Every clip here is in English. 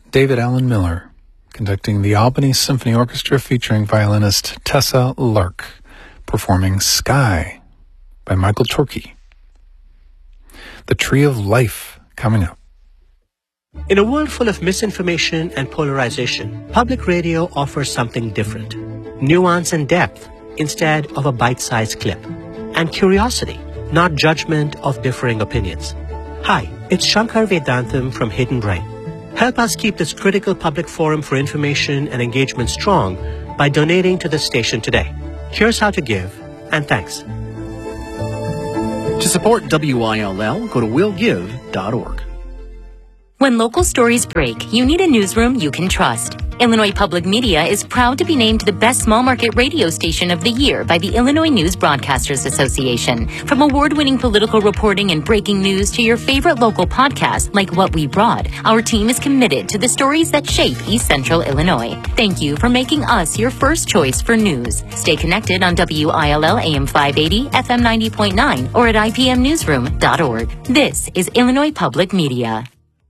David Allen Miller, conducting the Albany Symphony Orchestra featuring violinist Tessa Lark, performing Sky by Michael Torke. The Tree of Life coming up. In a world full of misinformation and polarization, public radio offers something different. Nuance and depth instead of a bite-sized clip. And curiosity, not judgment of differing opinions. Hi, it's Shankar Vedantam from Hidden Brain. Help us keep this critical public forum for information and engagement strong by donating to the station today. Here's how to give, and thanks. To support WILL, go to willgive.org. When local stories break, you need a newsroom you can trust. Illinois Public Media is proud to be named the best small market radio station of the year by the Illinois News Broadcasters Association. From award-winning political reporting and breaking news to your favorite local podcasts like What We Brought, our team is committed to the stories that shape East Central Illinois. Thank you for making us your first choice for news. Stay connected on WILL AM 580, FM 90.9, or at ipmnewsroom.org. This is Illinois Public Media.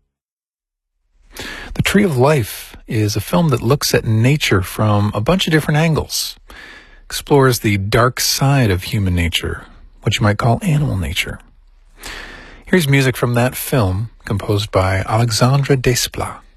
The Tree of Life is a film that looks at nature from a bunch of different angles, explores the dark side of human nature, what you might call animal nature. Here's music from that film, composed by Alexandre Desplat.